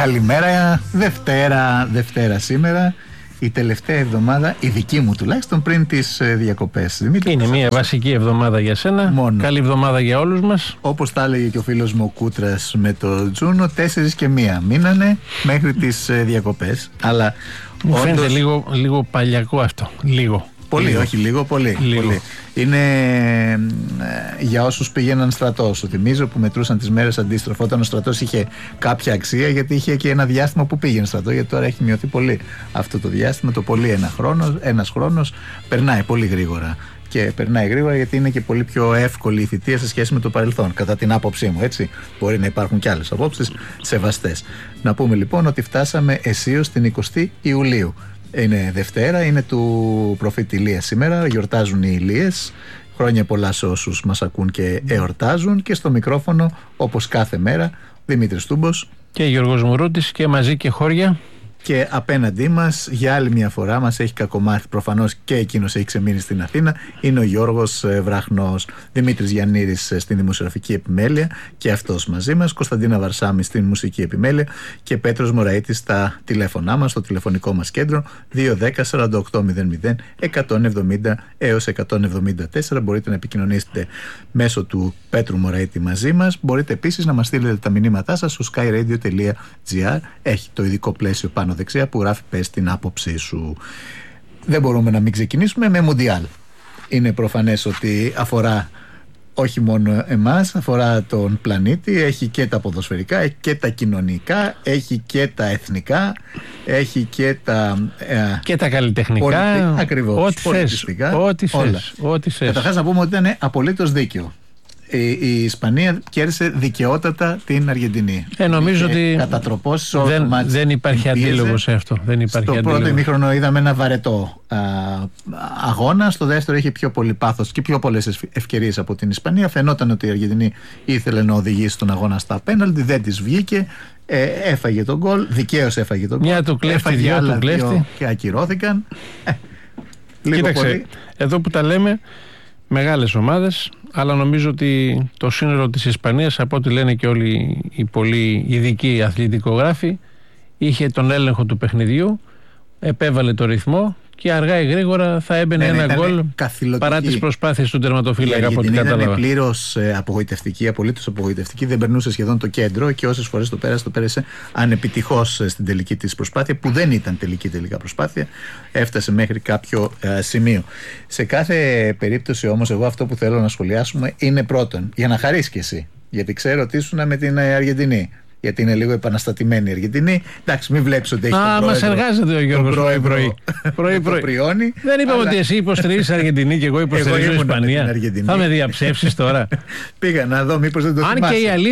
Καλημέρα, Δευτέρα σήμερα. Η τελευταία εβδομάδα, η δική μου τουλάχιστον, πριν τις διακοπές. Δημήτρη, είναι μια βασική εβδομάδα για σένα. Μόνο. Καλή εβδομάδα για όλους μας. Όπως τα έλεγε και ο φίλος μου ο Κούτρας με το Τζούνο, 4 και 1 μείνανε μέχρι τις διακοπές. Αλλά μου φαίνεται λίγο παλιακό αυτό. Πολύ, όχι λίγο, πολύ. Είναι για όσους πήγαιναν στρατό. Σου θυμίζω που μετρούσαν τις μέρες αντίστροφα, όταν ο στρατός είχε κάποια αξία, γιατί είχε και ένα διάστημα που πήγαινε στρατό. Γιατί τώρα έχει μειωθεί πολύ αυτό το διάστημα. Το πολύ ένας χρόνος περνάει πολύ γρήγορα. Και περνάει γρήγορα γιατί είναι και πολύ πιο εύκολη η θητεία σε σχέση με το παρελθόν. Κατά την άποψή μου, έτσι. Μπορεί να υπάρχουν και άλλες απόψεις σεβαστές. Να πούμε λοιπόν ότι φτάσαμε αισίως την 20η Ιουλίου. Είναι Δευτέρα, είναι του προφήτη Ηλία σήμερα, γιορτάζουν οι Ηλίες. Χρόνια πολλά σε όσους μας ακούν και εορτάζουν. Και στο μικρόφωνο, όπως κάθε μέρα, Δημήτρης Τούμπος και Γιώργος Μουρούτης, και μαζί και χώρια. Και απέναντί μας, για άλλη μια φορά, μας έχει κακομάθει προφανώς και εκείνος έχει ξεμείνει στην Αθήνα, είναι ο Γιώργος Βραχνός. Δημήτρης Γιαννήρης στην δημοσιογραφική επιμέλεια και αυτός μαζί μας, Κωνσταντίνα Βαρσάμι στην μουσική επιμέλεια και Πέτρος Μωραΐτης στα τηλέφωνά μας, στο τηλεφωνικό μας κέντρο 210 4800 170 έως 174. Μπορείτε να επικοινωνήσετε μέσω του Πέτρου Μωραΐτη μαζί μας. Μπορείτε επίσης να μας στείλετε τα μηνύματά σας στο skyradio.gr. Έχει το ειδικό πλαίσιο πάνω δεξιά που γράφει «Πες την άποψή σου». Δεν μπορούμε να μην ξεκινήσουμε με Μουντιάλ. Είναι προφανές ότι αφορά όχι μόνο εμάς, αφορά τον πλανήτη. Έχει και τα ποδοσφαιρικά, έχει και τα κοινωνικά, έχει και τα εθνικά, έχει και τα καλλιτεχνικά. Ακριβώς. Ό,τι θες. Καταρχάς να πούμε ότι ήταν απολύτως δίκαιο. Η Ισπανία κέρδισε δικαιότατα την Αργεντινή. Νομίζω ότι δεν υπάρχει αντίλογο σε αυτό. Στο πρώτο ημίχρονο είδαμε ένα βαρετό αγώνα. Στο δεύτερο είχε πιο πολύ πάθος και πιο πολλές ευκαιρίες από την Ισπανία. Φαινόταν ότι η Αργεντινή ήθελε να οδηγήσει τον αγώνα στα πέναλτι. Δεν της βγήκε. Έφαγε τον γκολ. Δικαίως έφαγε τον γκολ. Μια του κλέφτη, δύο και ακυρώθηκαν. Κοίταξε, εδώ που τα λέμε, μεγάλες ομάδες, αλλά νομίζω ότι το σύνολο της Ισπανίας, από ό,τι λένε και όλοι οι πολύ ειδικοί αθλητικογράφοι, είχε τον έλεγχο του παιχνιδιού, επέβαλε το ρυθμό και αργά ή γρήγορα θα έμπαινε ένα γκολ παρά τις προσπάθειες του τερματοφύλακα, από ό,τι κατάλαβα. Ήταν πλήρως απογοητευτική, απολύτως απογοητευτική, δεν περνούσε σχεδόν το κέντρο και όσες φορές το πέρασε ανεπιτυχώς στην τελική της προσπάθεια, που δεν ήταν τελικά προσπάθεια, έφτασε μέχρι κάποιο σημείο. Σε κάθε περίπτωση όμως, εγώ αυτό που θέλω να σχολιάσουμε είναι πρώτον, για να χαρείς και εσύ, γιατί ξέρω ότι ήσουν με την Αργεντινή. Γιατί είναι λίγο επαναστατημένη η Αργεντινή. Εντάξει, μην βλέπεις ότι έχει τον πρόεδρο. Μας εργάζεται ο Γιώργος πρωί-πρωί. Δεν είπαμε ότι εσύ υποστηρίζεις Αργεντινή και εγώ υποστηρίζω Ισπανία. Θα με διαψεύσεις τώρα. Πήγα να δω μήπως δεν το θυμάσαι.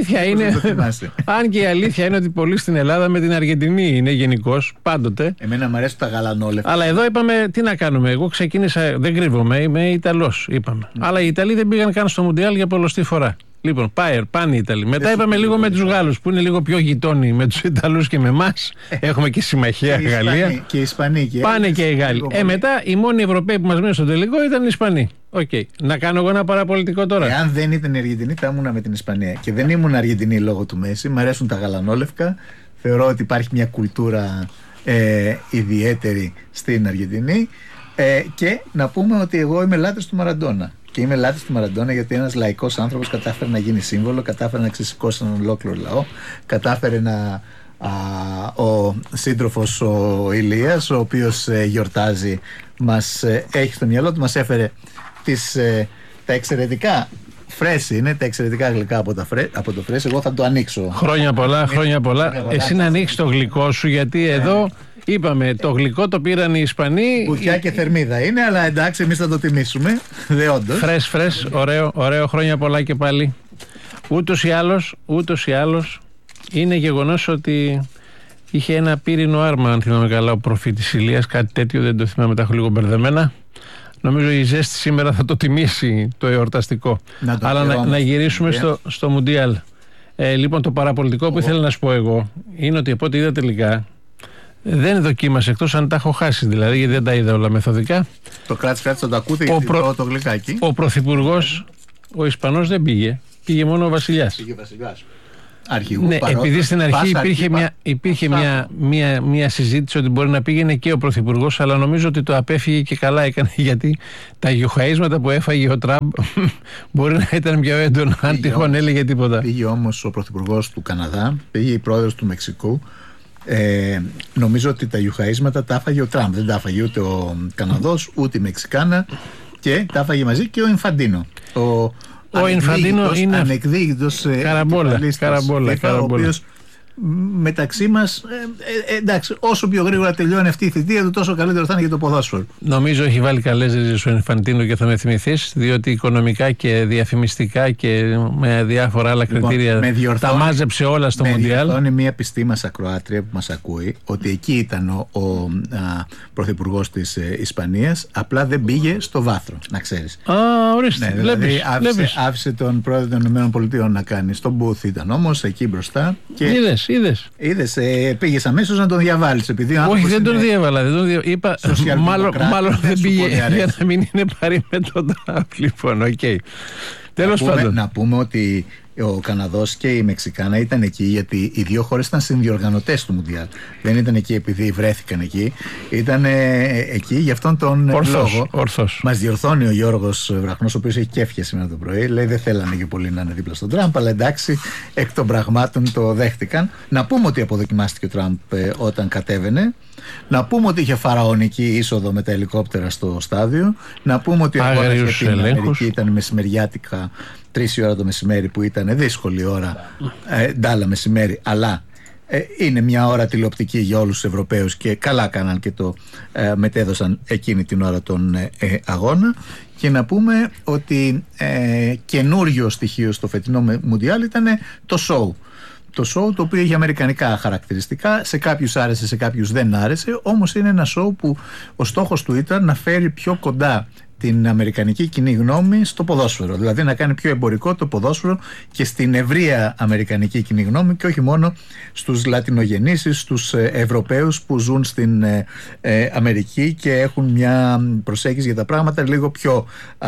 Αν και η αλήθεια είναι ότι πολλοί στην Ελλάδα με την Αργεντινή είναι γενικώς, πάντοτε. Εμένα μου αρέσουν τα γαλανόλευκα. Αλλά εδώ είπαμε τι να κάνουμε. Εγώ ξεκίνησα, δεν κρύβομαι, είμαι Ιταλός, είπαμε. Αλλά οι Ιταλοί δεν πήγαν καν στο Μουντιάλ για πολλοστή φορά. Λοιπόν, πάνε οι Ιταλοί. Μετά είπαμε λίγο με τους Γάλλους, που είναι λίγο πιο γειτόνοι με τους Ιταλούς και με εμάς. Έχουμε και συμμαχία Γαλλία. Και οι Ισπανοί. Πάνε και οι Γάλλοι. Μετά οι μόνοι Ευρωπαίοι που μας μένουν στο τελικό ήταν οι Ισπανοί. Okay. Να κάνω εγώ ένα παραπολιτικό τώρα. Εάν δεν ήταν η Αργεντινή, θα ήμουν με την Ισπανία. Και δεν ήμουν Αργεντινή λόγω του Μέση. Μ' αρέσουν τα γαλανόλευκα. Θεωρώ ότι υπάρχει μια κουλτούρα ιδιαίτερη στην Αργεντινή. Και να πούμε ότι εγώ είμαι λάτρης του Μαραντόνα. Και είμαι λάτρης του Μαραντόνα γιατί ένας λαϊκός άνθρωπος κατάφερε να γίνει σύμβολο, κατάφερε να ξεσηκώσει έναν ολόκληρο λαό, κατάφερε να. Ο σύντροφος ο Ηλίας, ο οποίος γιορτάζει, μας έχει στο μυαλό του, μας έφερε τα εξαιρετικά φρέσι, είναι τα εξαιρετικά γλυκά από το φρέσι. Εγώ θα το ανοίξω. Χρόνια πολλά. Εσύ να ανοίξεις το γλυκό σου, γιατί εδώ είπαμε το γλυκό το πήραν οι Ισπανοί. Μπουτιά και θερμίδα είναι, αλλά εντάξει, εμείς θα το τιμήσουμε. Φρες, ωραίο, χρόνια πολλά και πάλι. Ούτως ή άλλως είναι γεγονός ότι είχε ένα πύρινο άρμα, αν θυμάμαι καλά, ο προφήτης Ηλίας, κάτι τέτοιο, δεν το θυμάμαι, τα έχω λίγο μπερδεμένα. Νομίζω η ζέστη σήμερα θα το τιμήσει το εορταστικό. Αλλά να γυρίσουμε στο Μουντιάλ. Λοιπόν, το παραπολιτικό που ήθελα να σου πω εγώ είναι ότι από ό,τι είδα τελικά δεν δοκίμασε, εκτός αν τα έχω χάσει δηλαδή, γιατί δεν τα είδα όλα μεθοδικά. Το κράτης θα το ακούτε, το γλυκάκι. Ο πρωθυπουργός, ο Ισπανός δεν πήγε μόνο ο Βασιλιάς. Πήγε ο Βασιλιάς. αρχηγού. Ναι, επειδή στην αρχή υπήρχε μια συζήτηση ότι μπορεί να πήγαινε και ο Πρωθυπουργός, αλλά νομίζω ότι το απέφυγε και καλά έκανε, γιατί τα γιοχαίσματα που έφαγε ο Τραμπ μπορεί να ήταν πιο έντονα αν τυχόν έλεγε τίποτα. Πήγε όμως ο Πρωθυπουργός του Καναδά, πήγε η πρόεδρος του Μεξικού. Νομίζω ότι τα γιοχαίσματα τα έφαγε ο Τραμπ, δεν τα έφαγε ούτε ο Καναδός ούτε η Μεξικάνα, και τα έφαγε μαζί και ο Infantino. Ο Infantino είναι ανεκδίκητος καραμπόλα, ο οποίος μεταξύ μας, εντάξει, όσο πιο γρήγορα τελειώνει αυτή η θητεία του, τόσο καλύτερο θα είναι για το ποδόσφαιρο. Νομίζω έχει βάλει καλές ρίζες ο Infantino και θα με θυμηθείς, διότι οικονομικά και διαφημιστικά και με διάφορα άλλα κριτήρια τα μάζεψε όλα στο Μουντιάλ. Με διορθώνει μια πιστή μας ακροάτρια που μας ακούει ότι εκεί ήταν ο πρωθυπουργός της Ισπανίας, απλά δεν πήγε στο βάθρο, να ξέρεις. Ορίστε, ναι, δηλαδή άφησε τον πρόεδρο των ΗΠΑ να κάνει στον booth, ήταν όμως εκεί μπροστά. Είδες, πήγες αμέσως να τον διαβάλεις. Όχι, δεν τον διέβαλα. Είπα, μάλλον δεν πήγε για να μην είναι πάρει με τον Τραμπ. Λοιπόν, οκ. Τέλος πάντων. Να πούμε ότι ο Καναδός και η Μεξικάνα ήταν εκεί γιατί οι δύο χώρες ήταν συνδιοργανωτές του Μουντιάλ. Δεν ήταν εκεί επειδή βρέθηκαν εκεί. Ήταν εκεί για αυτόν τον λόγο. Ορθώς. Μας διορθώνει ο Γιώργος Βραχνός, ο οποίος έχει κέφια σήμερα το πρωί. Λέει δεν θέλανε και πολύ να είναι δίπλα στον Τραμπ, αλλά εντάξει, εκ των πραγμάτων το δέχτηκαν. Να πούμε ότι αποδοκιμάστηκε ο Τραμπ όταν κατέβαινε. Να πούμε ότι είχε φαραωνική είσοδο με τα ελικόπτερα στο στάδιο. Να πούμε ότι αγόρασε την Αμερική, ήταν μεσημεριάτικα, 3 η ώρα το μεσημέρι, που ήταν δύσκολη ώρα, ντάλα μεσημέρι, αλλά είναι μια ώρα τηλεοπτική για όλους τους Ευρωπαίους και καλά κάναν και το μετέδωσαν εκείνη την ώρα τον αγώνα. Και να πούμε ότι καινούριο στοιχείο στο φετινό Μουντιάλ ήταν το show. Το show το οποίο είχε αμερικανικά χαρακτηριστικά, σε κάποιους άρεσε, σε κάποιους δεν άρεσε, όμως είναι ένα show που ο στόχος του ήταν να φέρει πιο κοντά την αμερικανική κοινή γνώμη στο ποδόσφαιρο, δηλαδή να κάνει πιο εμπορικό το ποδόσφαιρο και στην ευρεία αμερικανική κοινή γνώμη και όχι μόνο στους λατινογενείς, στους Ευρωπαίους που ζουν στην Αμερική και έχουν μια προσέγγιση για τα πράγματα λίγο πιο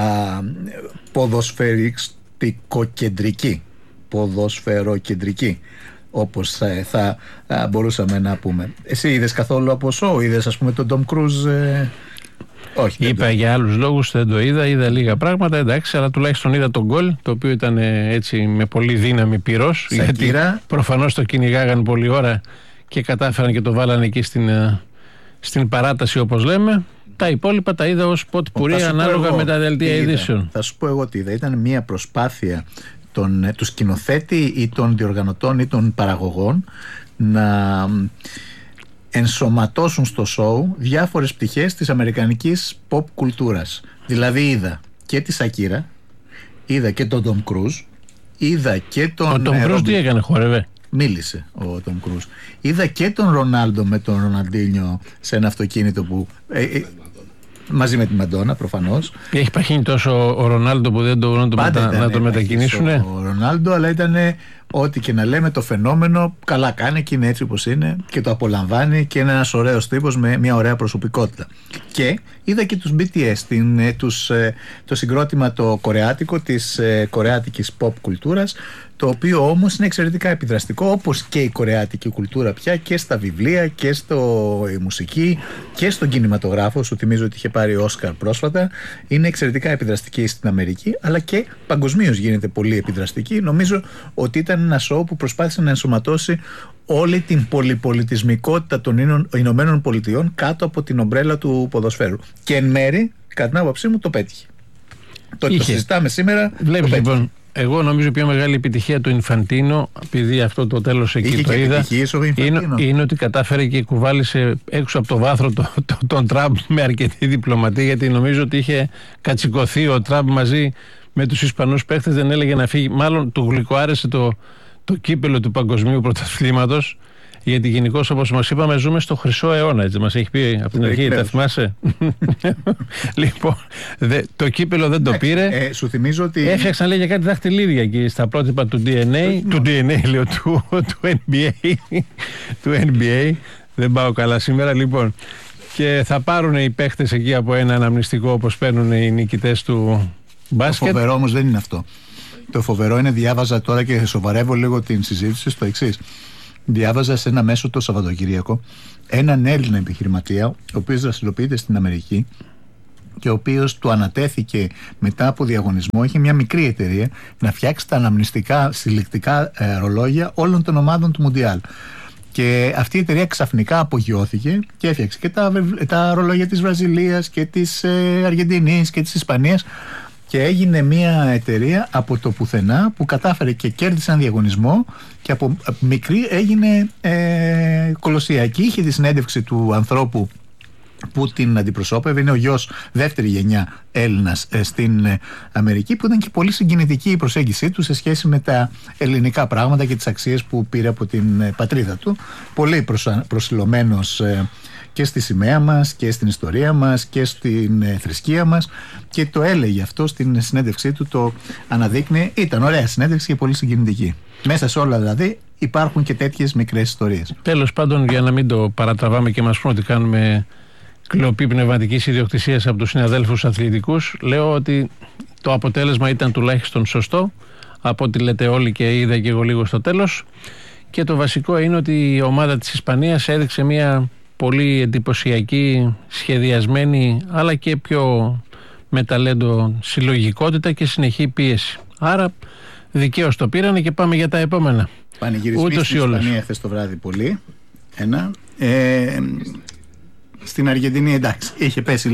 ποδοσφαιρικοκεντρική, ποδοσφαιροκεντρική, όπως θα μπορούσαμε να πούμε. Εσύ είδες καθόλου από show? Είδες ας πούμε τον Tom Cruise? Όχι, είπα για άλλους λόγους, δεν το είδα λίγα πράγματα, εντάξει, αλλά τουλάχιστον είδα τον γκολ, το οποίο ήταν έτσι με πολύ δύναμη πυρός, γιατί προφανώς το κυνηγάγαν πολλή ώρα και κατάφεραν και το βάλανε εκεί στην παράταση, όπως λέμε. Τα υπόλοιπα τα είδα ως πότι πουρία ανάλογα με τα δελτία ειδήσεων. Θα σου πω εγώ τι είδα. Ήταν μια προσπάθεια του σκηνοθέτη ή των διοργανωτών ή των παραγωγών να ενσωματώσουν στο σόου διάφορες πτυχές της αμερικανικής pop κουλτούρας. Δηλαδή είδα και τη Σακύρα, είδα και τον Τομ Κρούζ, είδα και τον... Ο Τομ Κρούζ τι έκανε, χόρευε? Μίλησε ο Τομ Κρούζ. Είδα και τον Ρονάλντο με τον Ροναλντίνιο σε ένα αυτοκίνητο που... μαζί με τη Μαντόνα προφανώς. Έχει παχύνει τόσο ο Ρονάλντο που δεν να το μετακινήσουν. Ο Ρονάλντο, αλλά ήταν ό,τι και να λέμε το φαινόμενο, καλά κάνει και είναι έτσι όπως είναι και το απολαμβάνει και είναι ένας ωραίος τύπος με μια ωραία προσωπικότητα. Και είδα και τους BTS, το συγκρότημα το κορεάτικο της κορεάτικης pop κουλτούρας, το οποίο όμως είναι εξαιρετικά επιδραστικό, όπως και η κορεάτικη κουλτούρα πια, και στα βιβλία και στο μουσική και στον κινηματογράφο. Σου θυμίζω ότι είχε πάρει Όσκαρ πρόσφατα. Είναι εξαιρετικά επιδραστική στην Αμερική, αλλά και παγκοσμίως γίνεται πολύ επιδραστική. Νομίζω ότι ήταν ένα σοου που προσπάθησε να ενσωματώσει όλη την πολυπολιτισμικότητα των Ηνωμένων Πολιτειών κάτω από την ομπρέλα του ποδοσφαίρου. Και εν μέρη, κατά την άποψή μου, το πέτυχε. Το συζητάμε σήμερα. Βλέπεις λοιπόν. Εγώ νομίζω η πιο μεγάλη επιτυχία του Infantino, επειδή αυτό το τέλος εκεί το είδα, είναι ότι κατάφερε και κουβάλισε έξω από το βάθρο τον Τραμπ με αρκετή διπλωματία, γιατί νομίζω ότι είχε κατσικωθεί ο Τραμπ μαζί με τους Ισπανούς παίχτες, δεν έλεγε να φύγει. Μάλλον του γλυκοάρεσε το κύπελο του παγκοσμίου πρωταθλήματος, γιατί γενικώς, όπως μας είπαμε, ζούμε στο χρυσό αιώνα, έτσι μας έχει πει από την αρχή, τα θυμάσαι? Λοιπόν, το κύπελο δεν το πήρε. Σου θυμίζω ότι έφτιαξαν, λέει, για κάτι δαχτυλίδια εκεί στα πρότυπα του DNA, λέω, του NBA. Δεν πάω καλά σήμερα, λοιπόν. Και θα πάρουν οι παίχτες εκεί από ένα αναμνηστικό, όπως παίρνουν οι νικητές του μπάσκετ. Το φοβερό όμως δεν είναι αυτό. Το φοβερό είναι, διάβαζα τώρα και σοβαρεύω λίγο την συζήτηση στο εξής. Διάβαζα σε ένα μέσο το Σαββατοκύριακο έναν Έλληνα επιχειρηματία, ο οποίος δραστηριοποιείται στην Αμερική και ο οποίος του ανατέθηκε μετά από διαγωνισμό, είχε μια μικρή εταιρεία, να φτιάξει τα αναμνηστικά συλλεκτικά ρολόγια όλων των ομάδων του Μουντιάλ. Και αυτή η εταιρεία ξαφνικά απογειώθηκε και έφτιαξε και τα ρολόγια της Βραζιλίας και της Αργεντινής και της Ισπανίας, και έγινε μια εταιρεία από το πουθενά που κατάφερε και κέρδισε έναν διαγωνισμό και από μικρή έγινε κολοσσιακή. Είχε τη συνέντευξη του ανθρώπου που την αντιπροσώπευε, είναι ο γιος, δεύτερη γενιά Έλληνας στην Αμερική, που ήταν και πολύ συγκινητική η προσέγγιση του σε σχέση με τα ελληνικά πράγματα και τις αξίες που πήρε από την πατρίδα του. Πολύ προσιλωμένος και στη σημαία μας και στην ιστορία μας και στην θρησκεία μας, και το έλεγε αυτό στην συνέντευξή του, το αναδείκνυε. Ήταν ωραία συνέντευξη και πολύ συγκινητική. Μέσα σε όλα δηλαδή υπάρχουν και τέτοιες μικρές ιστορίες. Τέλος πάντων, για να μην το παρατραβάμε και μας πούνε ότι κάνουμε κλοπή πνευματικής ιδιοκτησίας από τους συναδέλφους αθλητικούς, λέω ότι το αποτέλεσμα ήταν τουλάχιστον σωστό, από ό,τι λέτε όλοι και είδα και εγώ λίγο στο τέλος, και το βασικό είναι ότι η ομάδα της Ισπανίας έδειξε μια πολύ εντυπωσιακή, σχεδιασμένη, αλλά και πιο με ταλέντο συλλογικότητα και συνεχή πίεση. Άρα δικαίως το πήρανε και πάμε για τα επόμενα. Πανηγυρισμοί στην Ισπανία χθες το βράδυ πολύ. Στην Αργεντινή εντάξει, είχε πέσει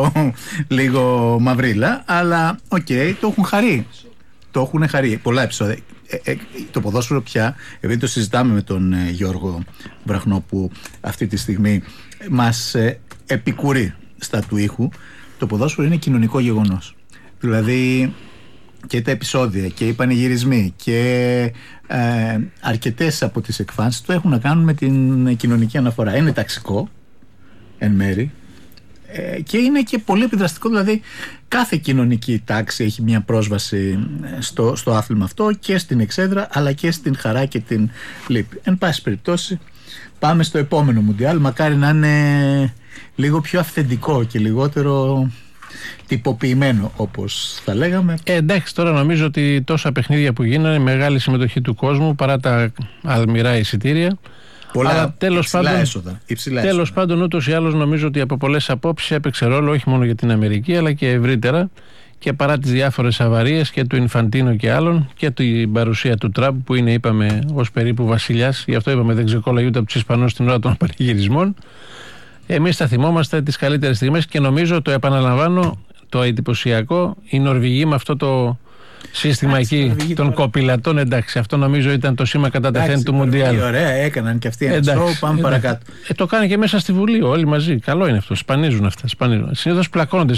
λίγο μαυρίλα, αλλά το έχουν χαρεί. Το έχουν χαρεί πολλά επεισόδια. Το ποδόσφαιρο πια, επειδή το συζητάμε με τον Γιώργο Βραχνό, που αυτή τη στιγμή μας επικουρεί στα του ήχου, το ποδόσφαιρο είναι κοινωνικό γεγονός. Δηλαδή και τα επεισόδια και οι πανηγυρισμοί και αρκετές από τις εκφάνσεις του έχουν να κάνουν με την κοινωνική αναφορά. Είναι ταξικό εν μέρη και είναι και πολύ επιδραστικό, δηλαδή κάθε κοινωνική τάξη έχει μια πρόσβαση στο άθλημα αυτό, και στην εξέδρα αλλά και στην χαρά και την λύπη. Εν πάση περιπτώσει, πάμε στο επόμενο Μουντιάλ, μακάρι να είναι λίγο πιο αυθεντικό και λιγότερο τυποποιημένο, όπως θα λέγαμε. Εντάξει, τώρα νομίζω ότι τόσα παιχνίδια που γίνανε, μεγάλη συμμετοχή του κόσμου παρά τα αλμυρά εισιτήρια. Αλλά τέλος πάντων, ούτως ή άλλως νομίζω ότι από πολλές απόψεις έπαιξε ρόλο όχι μόνο για την Αμερική αλλά και ευρύτερα, και παρά τις διάφορες αβαρίες και του Ινφαντίνο και άλλων, και την παρουσία του Τραμπ που είναι, είπαμε, ως περίπου βασιλιάς, γι' αυτό είπαμε δεν ξεκόλλαγε ούτε από τους Ισπανούς στην ώρα των πανηγυρισμών. Εμείς θα θυμόμαστε τις καλύτερες στιγμές, και νομίζω, το επαναλαμβάνω, το εντυπωσιακό, οι Νορβηγοί με αυτό το σύστημα εκεί των κοπηλατών, εντάξει, αυτό νομίζω ήταν το σήμα κατά τεθέν του Μουντιάλ. Ωραία, έκαναν και αυτοί ένα σοου, πάμε παρακάτω. Το κάνανε και μέσα στη Βουλή όλοι μαζί. Καλό είναι αυτό. Σπανίζουν αυτά. Συνήθως πλακώνονται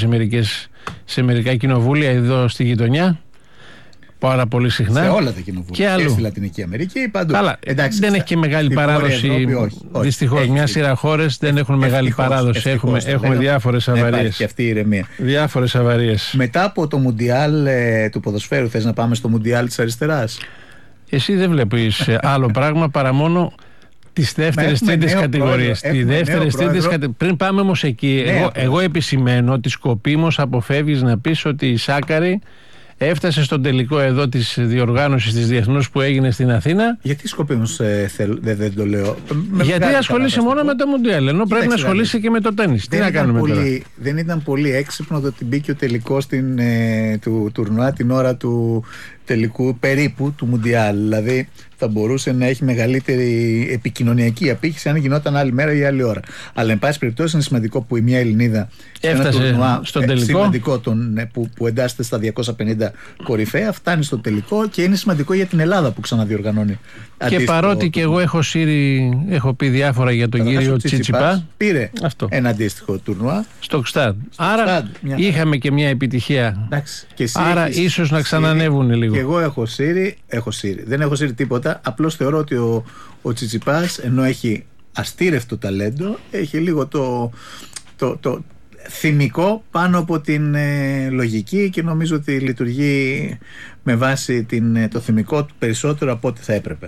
σε μερικά κοινοβούλια εδώ στη γειτονιά. Πάρα πολύ συχνά. Σε όλα τα κοινοβούλια. Και στη Λατινική Αμερική, παντού. Αλλά δεν έχει και μεγάλη παράδοση. Δυστυχώς, μια σειρά χώρες δεν έχουν μεγάλη παράδοση. Έχουμε διάφορες αβαρίες. Και αυτή η ηρεμία. Διάφορες αβαρίες. Μετά από το Μουντιάλ του ποδοσφαίρου, θες να πάμε στο Μουντιάλ της αριστεράς? Εσύ δεν βλέπεις άλλο πράγμα παρά μόνο τις δεύτερες τρίτες κατηγορίες. Πριν πάμε όμως εκεί, εγώ επισημαίνω ότι σκοπίμως αποφεύγεις να πεις ότι η Σάκαρη έφτασε στον τελικό εδώ της διοργάνωσης της διεθνούς που έγινε στην Αθήνα. Γιατί σκοπίμως δεν το λέω? Γιατί ασχολείσαι μόνο με το Μουντιάλ, ενώ πρέπει να ασχολείσαι και με το τένις. Τι να κάνουμε τώρα? Δεν ήταν πολύ έξυπνο το ότι μπήκε ο τελικός του τουρνουά την ώρα του τελικού περίπου του Μουντιάλ. Δηλαδή θα μπορούσε να έχει μεγαλύτερη επικοινωνιακή απήχηση αν γινόταν άλλη μέρα ή άλλη ώρα. Αλλά εν πάση περιπτώσει είναι σημαντικό που η μια Ελληνίδα έφτασε στον τελικό. Σημαντικό που εντάσσεται στα 250 κορυφαία, φτάνει στο τελικό, και είναι σημαντικό για την Ελλάδα που ξαναδιοργανώνει. Και παρότι και εγώ έχω πει διάφορα για τον κύριο Τσιτσιπά, πήρε ένα αντίστοιχο τουρνουά στο Κστάντ. Άρα είχαμε και μια επιτυχία. Άρα ίσως να ξανανεύουν λίγο. Και εγώ έχω σύρει. Δεν έχω σύρει τίποτα. Απλώς θεωρώ ότι ο Τσιτσιπάς, ενώ έχει αστήρευτο ταλέντο, έχει λίγο θυμικό πάνω από την λογική, και νομίζω ότι λειτουργεί με βάση το θυμικό του περισσότερο από ό,τι θα έπρεπε.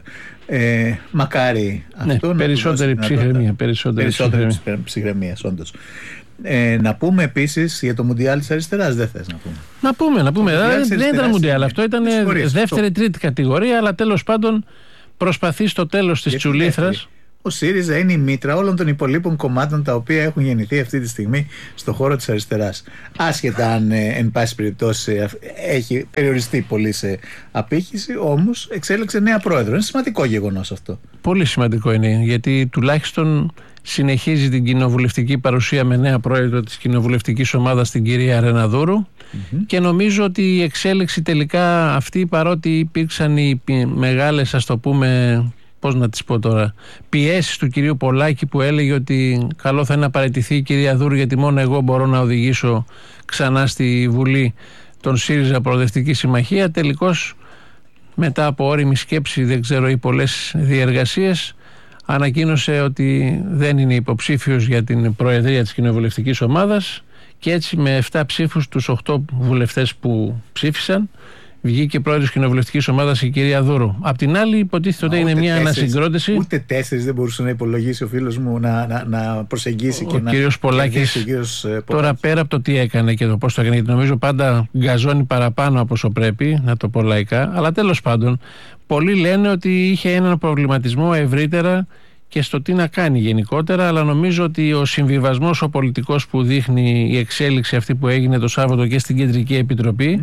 Μακάρι αυτό να περισσότερη ψυχραιμία. Περισσότερη ψυχραιμία, όντως. Να πούμε επίσης για το Μουντιάλ της αριστεράς, δεν θες να πούμε? Να πούμε. Δεν ήταν Μουντιάλ, αυτό ήταν δεύτερη-τρίτη κατηγορία, αλλά τέλος πάντων προσπαθεί στο τέλος της τσουλήθρας. Ο ΣΥΡΙΖΑ είναι η μήτρα όλων των υπολείπων κομμάτων τα οποία έχουν γεννηθεί αυτή τη στιγμή στον χώρο της αριστεράς. Άσχετα αν εν πάση περιπτώσει έχει περιοριστεί πολύ σε απήχηση, όμως εξέλεξε νέα πρόεδρο. Είναι σημαντικό γεγονός αυτό. Πολύ σημαντικό είναι, γιατί τουλάχιστον συνεχίζει την κοινοβουλευτική παρουσία με νέα πρόεδρο της κοινοβουλευτικής ομάδας, την κυρία Ρεναδούρου, και νομίζω ότι η εξέλιξη τελικά αυτή, παρότι υπήρξαν οι μεγάλες, ας το πούμε, πώς να τις πω τώρα, πιέσεις του κυρίου Πολάκη, που έλεγε ότι καλό θα είναι να παραιτηθεί η κυρία Δούρου, γιατί μόνο εγώ μπορώ να οδηγήσω ξανά στη Βουλή τον ΣΥΡΙΖΑ Προοδευτική Συμμαχία, τελικώς μετά από ώριμη σκέψη, δεν ξέρω, ή πολλές διεργασίες, ανακοίνωσε ότι δεν είναι υποψήφιος για την προεδρία της κοινοβουλευτικής ομάδας, και έτσι με 7 ψήφους τους 8 βουλευτές που ψήφισαν βγήκε πρόεδρος κοινοβουλευτικής ομάδας η κυρία Δούρου. Απ' την άλλη, υποτίθεται ότι είναι μια ανασυγκρότηση. Ούτε 4 δεν μπορούσε να υπολογίσει ο φίλος μου να προσεγγίσει και να. Ο κύριος Πολάκης τώρα, πέρα από το τι έκανε και το πώς το έκανε, γιατί νομίζω πάντα γκαζώνει παραπάνω από όσο πρέπει, να το πω λαϊκά, αλλά τέλος πάντων, πολλοί λένε ότι είχε έναν προβληματισμό ευρύτερα και στο τι να κάνει γενικότερα, αλλά νομίζω ότι ο συμβιβασμός ο πολιτικός που δείχνει η εξέλιξη αυτή που έγινε το Σάββατο και στην Κεντρική Επιτροπή,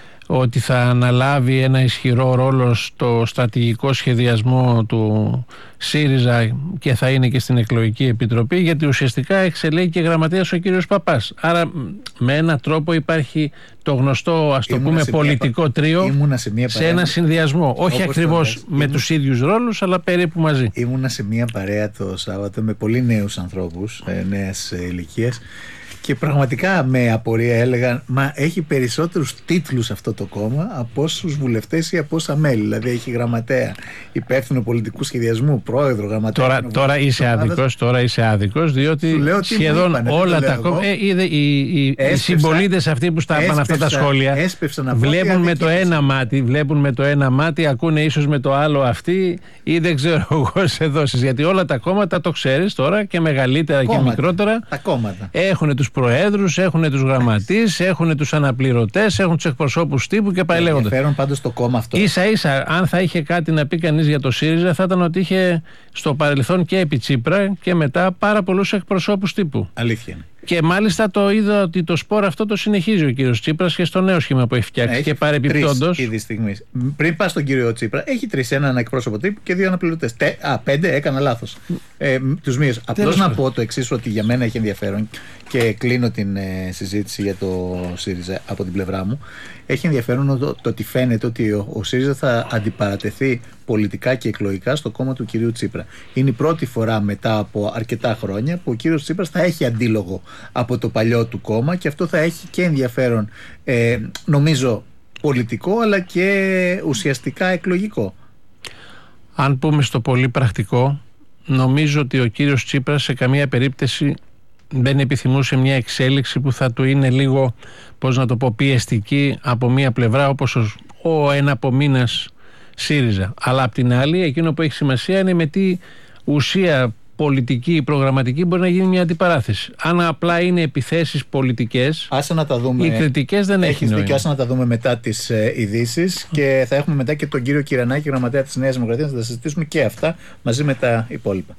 ότι θα αναλάβει ένα ισχυρό ρόλο στο στρατηγικό σχεδιασμό του ΣΥΡΙΖΑ και θα είναι και στην εκλογική επιτροπή, γιατί ουσιαστικά εξελέγει και γραμματέας ο κύριος Παπάς. Άρα με έναν τρόπο υπάρχει το γνωστό, ας το πούμε, πολιτικό τρίο σε ένα συνδυασμό. Όχι ακριβώς με τους ίδιους ρόλους, αλλά περίπου μαζί. Ήμουνα σε μια παρέα το Σάββατο με πολύ νέους ανθρώπους νέας ηλικίας, και πραγματικά με απορία έλεγαν, μα έχει περισσότερους τίτλους αυτό το κόμμα από όσους βουλευτές ή από όσα μέλη. Δηλαδή έχει γραμματέα, υπεύθυνο πολιτικού σχεδιασμού, πρόεδρο, γραμματέα. Τώρα είσαι άδικος, διότι σχεδόν όλα τα κόμματα. Οι συμπολίτες αυτοί που στα είπαν αυτά τα σχόλια βλέπουν με το ένα μάτι, ακούνε ίσως με το άλλο αυτοί, ή δεν ξέρω εγώ σε δόσεις. Γιατί όλα τα κόμματα, το ξέρεις τώρα, και μεγαλύτερα και μικρότερα, έχουν τους προέδρους, έχουν τους γραμματείς, έχουν τους αναπληρωτές, έχουν τους εκπροσώπους τύπου και πάει λέγοντας. Ενδιαφέρον πάντως το κόμμα αυτό. Ίσα-ίσα, αν θα είχε κάτι να πει κανείς για το ΣΥΡΙΖΑ, θα ήταν ότι είχε στο παρελθόν και επί Τσίπρα και μετά πάρα πολλούς εκπροσώπους τύπου. Αλήθεια. Και μάλιστα το είδα ότι το σπορ αυτό το συνεχίζει ο κύριος Τσίπρας και στο νέο σχήμα που έχει φτιάξει. Και παρεπιπτόντως. Ήδη στιγμής. Πριν πας στον κύριο Τσίπρα, έχει 3, έναν εκπρόσωπο τύπου και 2 αναπληρωτές. 5, έκανα λάθος. Τους μείωσα. Απλώς να πω το εξής, ότι για μένα έχει ενδιαφέρον, και κλείνω την συζήτηση για το ΣΥΡΙΖΑ από την πλευρά μου. Έχει ενδιαφέρον το ότι φαίνεται ότι ο ΣΥΡΙΖΑ θα αντιπαρατεθεί πολιτικά και εκλογικά στο κόμμα του κυρίου Τσίπρα. Είναι η πρώτη φορά μετά από αρκετά χρόνια που ο κύριος Τσίπρας θα έχει αντίλογο από το παλιό του κόμμα, και αυτό θα έχει και ενδιαφέρον, νομίζω, πολιτικό, αλλά και ουσιαστικά εκλογικό. Αν πούμε στο πολύ πρακτικό, νομίζω ότι ο κύριος Τσίπρας σε καμία περίπτωση δεν επιθυμούσε μια εξέλιξη που θα του είναι λίγο, πώς να το πω, πιεστική από μία πλευρά, όπως ο εναπομείνας ΣΥΡΙΖΑ. Αλλά απ' την άλλη, εκείνο που έχει σημασία είναι με τι ουσία πολιτική ή προγραμματική μπορεί να γίνει μια αντιπαράθεση. Αν απλά είναι επιθέσεις πολιτικές, άσε να τα δούμε. Οι κριτικές δεν έχει νόημα. Έχεις άσε να τα δούμε μετά τις ειδήσεις, και θα έχουμε μετά και τον κύριο Κυρανάκη, γραμματέα της Νέας Δημοκρατίας, να τα συζητήσουμε και αυτά μαζί με τα υπόλοιπα.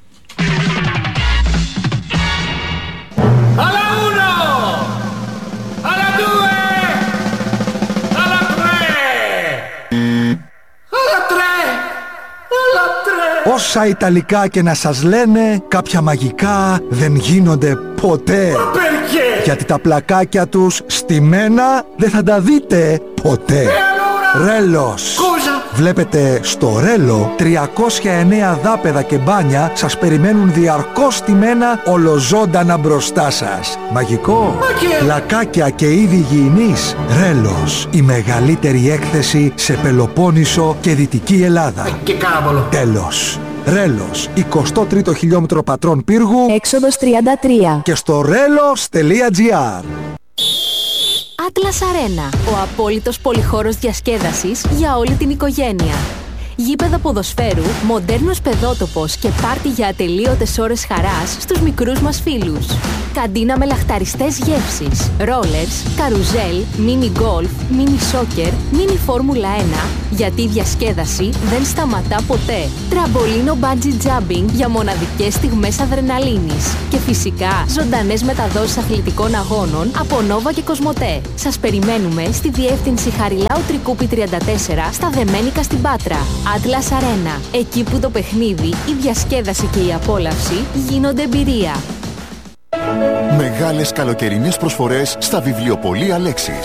Όσα Ιταλικά και να σας λένε, κάποια μαγικά δεν γίνονται ποτέ. Γιατί τα πλακάκια τους στημένα δεν θα τα δείτε ποτέ. Ρέλος. Βλέπετε, στο Ρέλο 309 δάπεδα και μπάνια σας περιμένουν διαρκώς στημένα ολοζώντανα μπροστά σας. Μαγικό. Πλακάκια και είδη υγιεινής. Ρέλος. Η μεγαλύτερη έκθεση σε Πελοπόννησο και Δυτική Ελλάδα. Τέλος. Ρέλος, 23ο χιλιόμετρο Πατρών Πύργου, έξοδος 33. και στο relos.gr. Atlas Arena, ο απόλυτος πολυχώρος διασκέδασης για όλη την οικογένεια. Γήπεδα ποδοσφαίρου, μοντέρνος παιδότοπος και πάρτι για ατελείωτες ώρες χαράς στους μικρούς μας φίλους. Καντίνα με λαχταριστές γεύσεις, ρόλερς, καρουζέλ, μίνι γκολφ, μίνι σόκερ, μίνι φόρμουλα 1, γιατί η διασκέδαση δεν σταματά ποτέ. Τραμπολίνο bungee jumping για μοναδικές στιγμές αδρεναλίνης. Και φυσικά ζωντανές μεταδόσεις αθλητικών αγώνων από Νόβα και Κοσμοτέ. Σας περιμένουμε στη διεύθυνση Χαριλάου Τρικούπη 34 στα Δεμένικα στην Πάτρα. Atlas Arena, εκεί που το παιχνίδι, η διασκέδαση και η απόλαυση γίνονται εμπειρία. Μεγάλες καλοκαιρινές προσφορές στα βιβλιοπωλεία Λέξης.